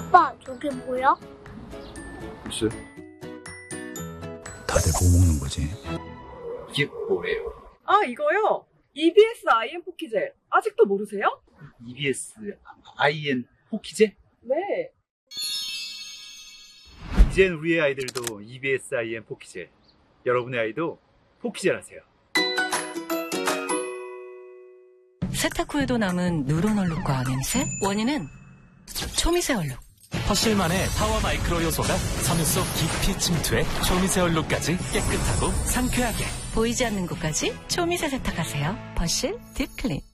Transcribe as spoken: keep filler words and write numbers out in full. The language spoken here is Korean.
아빠, 저게 뭐야? 글쎄. 다들 뭐 먹는 거지? 이게 뭐예요? 아, 이거요? 이비에스 아이엔 포키젤. 아직도 모르세요? 이비에스 아이엔 포키제? 네. 이젠 우리의 아이들도 이비에스 아이엔 포키젤. 여러분의 아이도 포키젤 하세요. 세탁 후에도 남은 누런 얼룩과 냄새? 원인은 초미세 얼룩. 퍼실만의 파워 마이크로 요소가 섬유 속 깊이 침투해 초미세 얼룩까지 깨끗하고 상쾌하게. 보이지 않는 곳까지 초미세 세탁하세요. 퍼실 딥클린.